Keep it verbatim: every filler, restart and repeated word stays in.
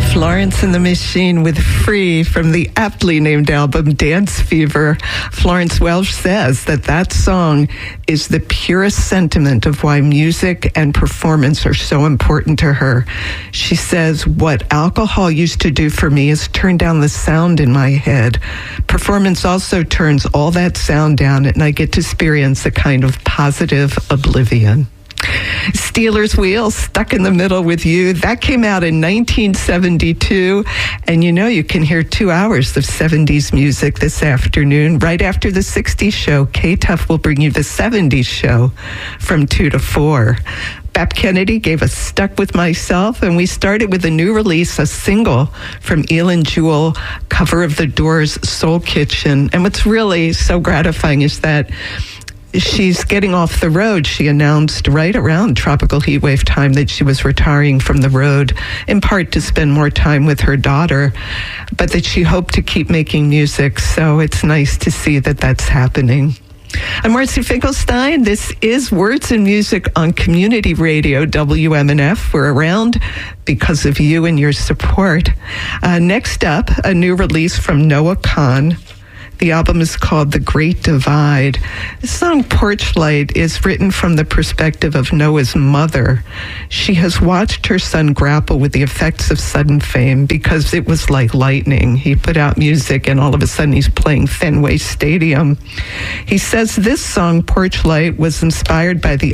Florence and the Machine with Free from the aptly named album Dance Fever. Florence Welch says that that song is the purest sentiment of why music and performance are so important to her. She says, what alcohol used to do for me is turn down the sound in my head. Performance also turns all that sound down, and I get to experience a kind of positive oblivion. Stealers Wheel, Stuck in the Middle with You. That came out in nineteen seventy-two. And you know, you can hear two hours of seventies music this afternoon. Right after the sixties show, K-Tuff will bring you the seventies show from two to four. Bap Kennedy gave us Stuck With Myself, and we started with a new release, a single from Elin Jewell, cover of The Doors' Soul Kitchen. And what's really so gratifying is that she's getting off the road. She announced right around tropical heat wave time that she was retiring from the road, in part to spend more time with her daughter, but that she hoped to keep making music. So it's nice to see that that's happening. I'm Marcy Finkelstein. This is Words and Music on Community Radio, W M N F. We're around because of you and your support. Uh, next up, a new release from Noah Kahan. The album is called The Great Divide. The song Porch Light is written from the perspective of Noah's mother. She has watched her son grapple with the effects of sudden fame because it was like lightning. He put out music and all of a sudden he's playing Fenway Stadium. He says this song, Porch Light, was inspired by the